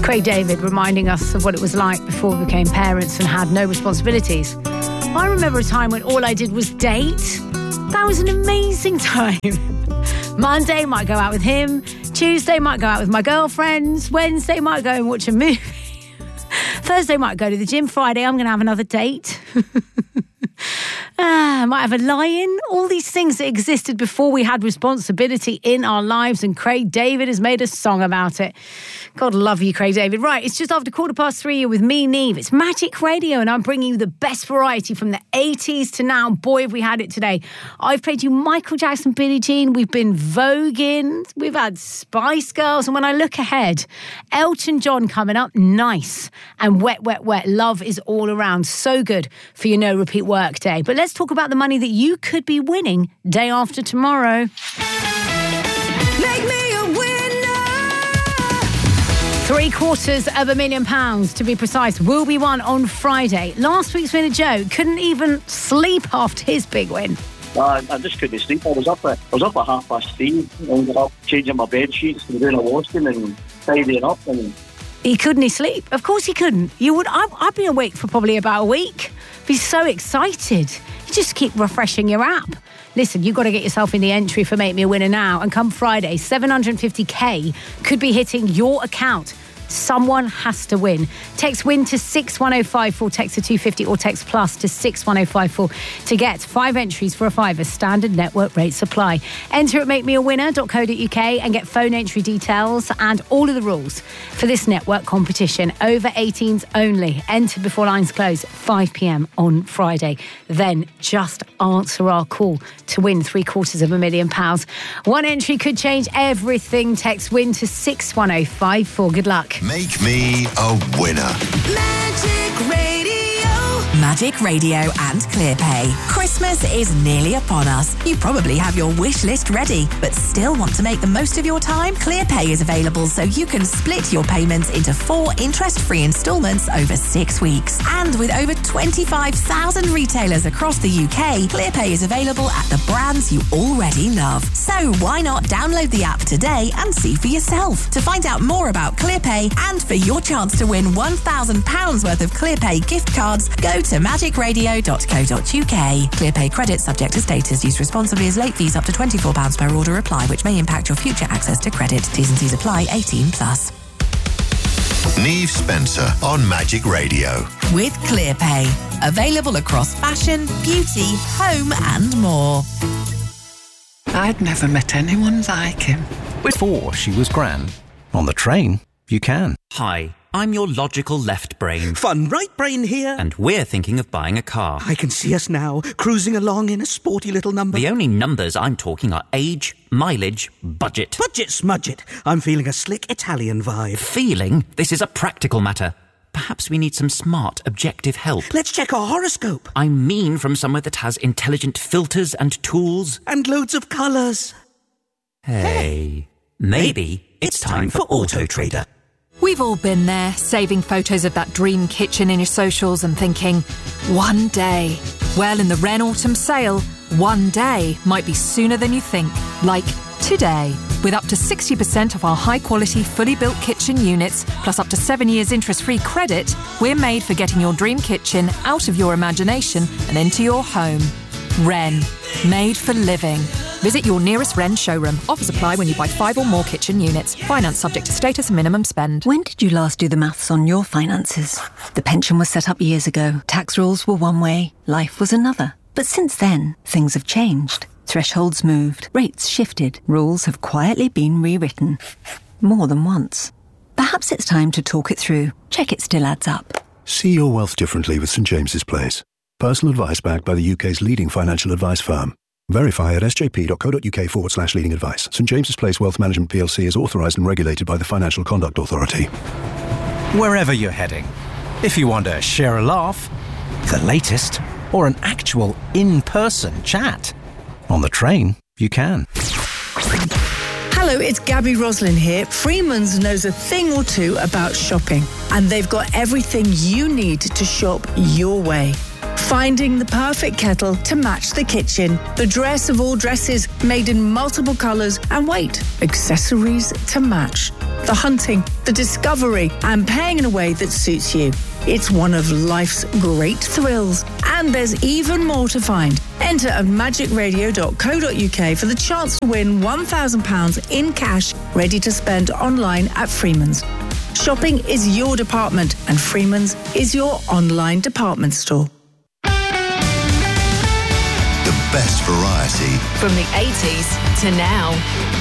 Craig David reminding us of what it was like before we became parents and had no responsibilities. I remember a time when all I did was date. That was an amazing time. Monday might go out with him. Tuesday might go out with my girlfriends. Wednesday might go and watch a movie. Thursday might go to the gym. Friday I'm going to have another date. Might have a lie-in. All these things that existed before we had responsibility in our lives, and Craig David has made a song about it. God love you, Craig David. Right, it's just after 3:15. You're with me, Neve. It's Magic Radio, and I'm bringing you the best variety from the 80s to now. Boy, have we had it today. I've played you Michael Jackson, Billie Jean. We've been voguing. We've had Spice Girls. And when I look ahead, Elton John coming up, nice. And Wet, Wet, Wet. Love is all around. So good for your no-repeat work day. But let's talk about the money that you could be winning day after tomorrow. Make me a winner! £750,000 to be precise will be won on Friday. Last week's winner Joe couldn't even sleep after his big win. I just couldn't sleep. I was up at 3:30. I ended up changing my bed sheets and doing a washing and tidying up. And he couldn't sleep. Of course he couldn't. You would. I'd be awake for probably about a week. Be so excited. You just keep refreshing your app. Listen, you've got to get yourself in the entry for Make Me a Winner now. And come Friday, 750k could be hitting your account. Someone has to win. Text WIN to 61054, text to 250 or text plus to 61054 to get 5 entries for a £5 standard network rate supply. Enter at makemeawinner.co.uk and get phone entry details and all of the rules for this network competition. Over 18s only. Enter before lines close, 5 p.m. on Friday. Then just answer our call to win £750,000. One entry could change everything. Text WIN to 61054. Good luck. Make me a winner. Magic Radio and ClearPay. Christmas is nearly upon us. You probably have your wish list ready, but still want to make the most of your time? ClearPay is available so you can split your payments into 4 interest-free instalments over 6 weeks. And with over 25,000 retailers across the UK, ClearPay is available at the brands you already love. So why not download the app today and see for yourself? To find out more about ClearPay and for your chance to win £1,000 worth of ClearPay gift cards, go to magicradio.co.uk. ClearPay credit subject to status. Used responsibly as late fees up to £24 per order apply, which may impact your future access to credit. T's and C's apply. 18+. Neve Spencer on Magic Radio. With ClearPay. Available across fashion, beauty, home and more. I'd never met anyone like him. Before she was grand. On the train, you can. Hi, I'm your logical left brain. Fun right brain here. And we're thinking of buying a car. I can see us now, cruising along in a sporty little number. The only numbers I'm talking are age, mileage, budget. Budget smudget. I'm feeling a slick Italian vibe. Feeling? This is a practical matter. Perhaps we need some smart, objective help. Let's check our horoscope. I mean from somewhere that has intelligent filters and tools. And loads of colours. Hey, maybe it's time for Auto Trader. We've all been there, saving photos of that dream kitchen in your socials and thinking, one day. Well, in the Wren Autumn Sale, one day might be sooner than you think, like today. With up to 60% of our high-quality, fully built kitchen units, plus up to 7 years interest-free credit, we're made for getting your dream kitchen out of your imagination and into your home. Wren. Made for living. Visit your nearest Wren showroom. Offers apply when you buy 5 or more kitchen units. Finance subject to status and minimum spend. When did you last do the maths on your finances? The pension was set up years ago. Tax rules were one way. Life was another. But since then, things have changed. Thresholds moved. Rates shifted. Rules have quietly been rewritten. More than once. Perhaps it's time to talk it through. Check it still adds up. See your wealth differently with St James's Place. Personal advice backed by the UK's leading financial advice firm. Verify at sjp.co.uk/leading advice. St James's Place Wealth Management PLC is authorised and regulated by the Financial Conduct Authority. Wherever you're heading, if you want to share a laugh, the latest, or an actual in-person chat, on the train, you can. Hello, it's Gabby Roslin here. Freeman's knows a thing or two about shopping, and they've got everything you need to shop your way. Finding the perfect kettle to match the kitchen, the dress of all dresses made in multiple colours, and wait, accessories to match. the hunting, the discovery, and paying in a way that suits you. It's one of life's great thrills. And there's even more to find. Enter at magicradio.co.uk for the chance to win £1,000 in cash ready to spend online at Freeman's. Shopping is your department and Freeman's is your online department store. The best variety. From the 80s to now.